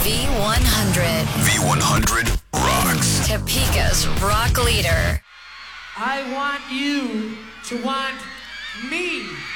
V100. V100 rocks. Topeka's rock leader. I want you to want me.